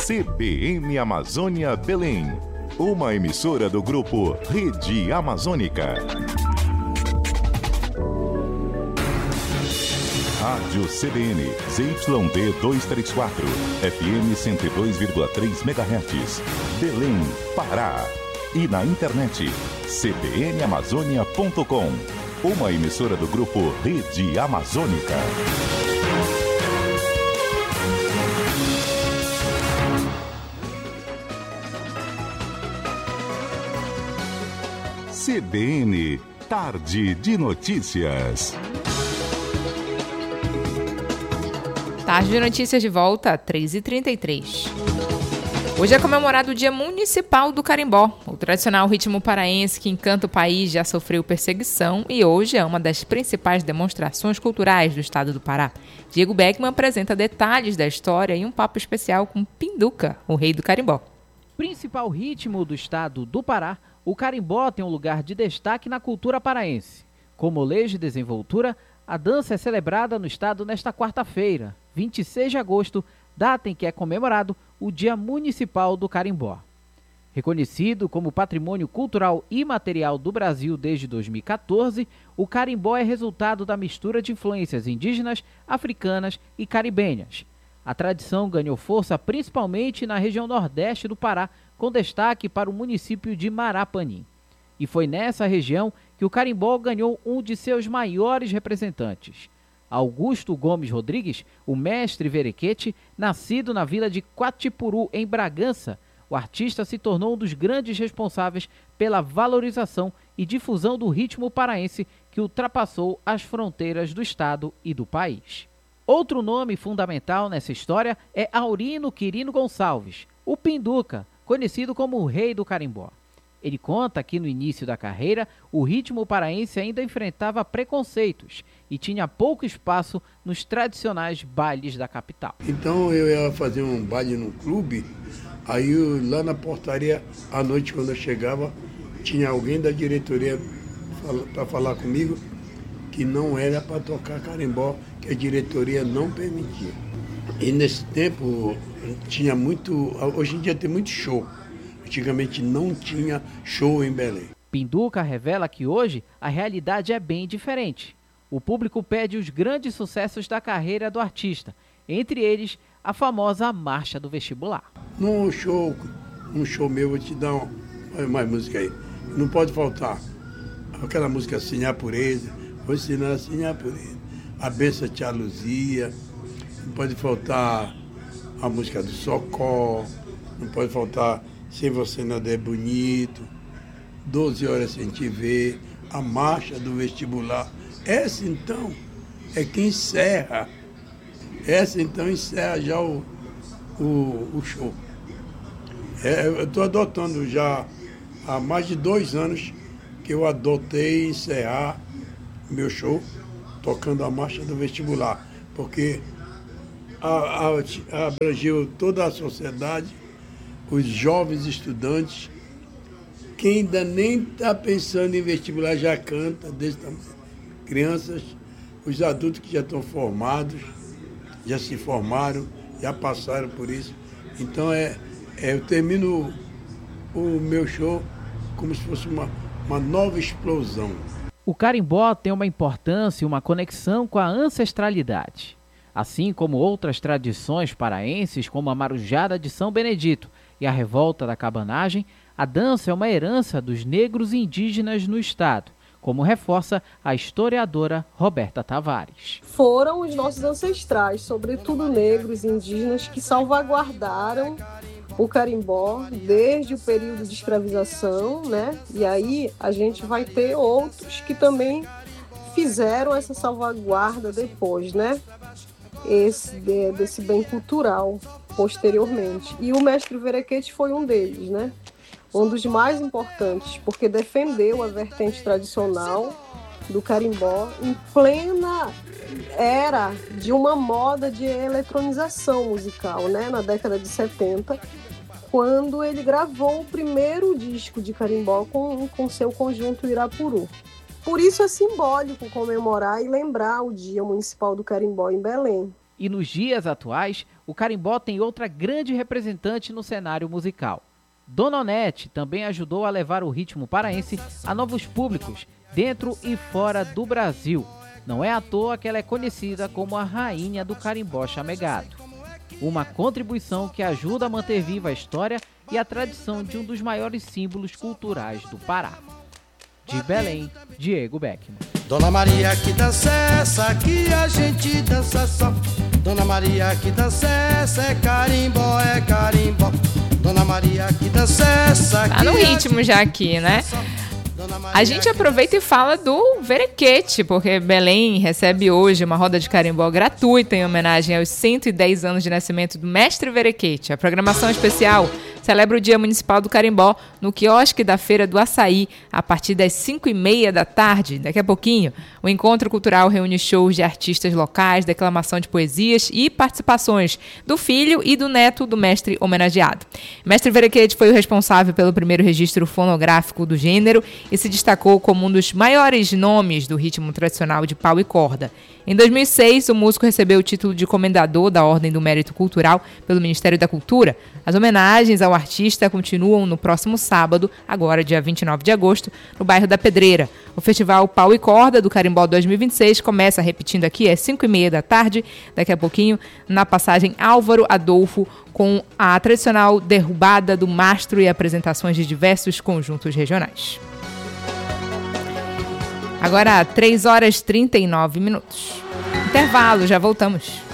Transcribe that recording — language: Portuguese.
CBN Amazônia Belém, uma emissora do grupo Rede Amazônica. Rádio CBN, ZYD 234, FM 102,3 MHz, Belém, Pará. E na internet, cbnamazônia.com, uma emissora do grupo Rede Amazônica. CBN, Tarde de Notícias. Tarde de Notícias de volta, 3h33. Hoje é comemorado o Dia Municipal do Carimbó. O tradicional ritmo paraense que encanta o país já sofreu perseguição e hoje é uma das principais demonstrações culturais do estado do Pará. Diego Beckman apresenta detalhes da história e um papo especial com Pinduca, o rei do carimbó. Principal ritmo do estado do Pará, o carimbó tem um lugar de destaque na cultura paraense. Com molejo e desenvoltura, a dança é celebrada no estado nesta quarta-feira, 26 de agosto, data em que é comemorado o Dia Municipal do Carimbó. Reconhecido como Patrimônio Cultural Imaterial do Brasil desde 2014, o carimbó é resultado da mistura de influências indígenas, africanas e caribenhas. A tradição ganhou força principalmente na região nordeste do Pará, com destaque para o município de Marapanim. E foi nessa região que o carimbó ganhou um de seus maiores representantes. Augusto Gomes Rodrigues, o mestre verequete, nascido na vila de Quatipuru, em Bragança, o artista se tornou um dos grandes responsáveis pela valorização e difusão do ritmo paraense que ultrapassou as fronteiras do estado e do país. Outro nome fundamental nessa história é Aurino Quirino Gonçalves, o Pinduca, conhecido como o rei do carimbó. Ele conta que no início da carreira, o ritmo paraense ainda enfrentava preconceitos e tinha pouco espaço nos tradicionais bailes da capital. Então eu ia fazer um baile no clube, aí lá na portaria, à noite quando eu chegava, tinha alguém da diretoria para falar comigo que não era para tocar carimbó, que a diretoria não permitia. E nesse tempo tinha muito, hoje em dia tem muito show. Antigamente não tinha show em Belém. Pinduca revela que hoje a realidade é bem diferente. O público pede os grandes sucessos da carreira do artista, entre eles a famosa Marcha do Vestibular. No show meu, vou te dar mais música aí. Não pode faltar aquela música assim, a pureza, vou ensinar assim a pureza. A benção Tia Luzia, não pode faltar a música do Socó, não pode faltar Sem Você Nada é Bonito, 12 Horas Sem Te Ver, a Marcha do Vestibular. Essa então é que encerra. Essa então encerra já o show. Eu estou adotando já há mais de 2 anos que eu adotei encerrar meu show tocando a Marcha do Vestibular, porque abrangeu toda a sociedade, os jovens estudantes, quem ainda nem está pensando em vestibular já canta, desse tamanho. Crianças, os adultos que já estão formados, já se formaram, já passaram por isso. Então eu termino o meu show como se fosse uma nova explosão. O carimbó tem uma importância e uma conexão com a ancestralidade. Assim como outras tradições paraenses, como a marujada de São Benedito e a revolta da cabanagem, a dança é uma herança dos negros e indígenas no estado, como reforça a historiadora Roberta Tavares. Foram os nossos ancestrais, sobretudo negros e indígenas, que salvaguardaram o carimbó desde o período de escravização, né? E aí a gente vai ter outros que também fizeram essa salvaguarda depois, né? Desse bem cultural posteriormente. E o mestre verequete foi um deles, né? Um dos mais importantes, porque defendeu a vertente tradicional do carimbó em plena era de uma moda de eletronização musical, né? Na década de 70, quando ele gravou o primeiro disco de carimbó com seu conjunto Irapuru. Por isso é simbólico comemorar e lembrar o Dia Municipal do Carimbó em Belém. E nos dias atuais, o carimbó tem outra grande representante no cenário musical. Dona Onete também ajudou a levar o ritmo paraense a novos públicos, dentro e fora do Brasil. Não é à toa que ela é conhecida como a rainha do carimbó chamegado. Uma contribuição que ajuda a manter viva a história e a tradição de um dos maiores símbolos culturais do Pará. De Belém, Diego Beckman. Dona Maria que dança essa, que a gente dança só. Dona Maria que dança essa, é carimbó, é carimbó. Dona Maria que dança essa. Tá no ritmo já aqui, né? A gente aproveita e fala do verequete, porque Belém recebe hoje uma roda de carimbó gratuita em homenagem aos 110 anos de nascimento do mestre Verequete. A programação especial celebra o Dia Municipal do Carimbó no quiosque da Feira do Açaí, a partir das 5h30 da tarde. Daqui a pouquinho, o encontro cultural reúne shows de artistas locais, declamação de poesias e participações do filho e do neto do mestre homenageado. Mestre Verequete foi o responsável pelo primeiro registro fonográfico do gênero e se destacou como um dos maiores nomes do ritmo tradicional de pau e corda. Em 2006, o músico recebeu o título de Comendador da Ordem do Mérito Cultural pelo Ministério da Cultura. As homenagens ao artista continuam no próximo sábado, agora dia 29 de agosto, no bairro da Pedreira. O Festival Pau e Corda do Carimbó 2026 começa, repetindo aqui, às 5h30 da tarde, daqui a pouquinho, na passagem Álvaro Adolfo, com a tradicional derrubada do mastro e apresentações de diversos conjuntos regionais. Agora, 3h39. Intervalo, já voltamos.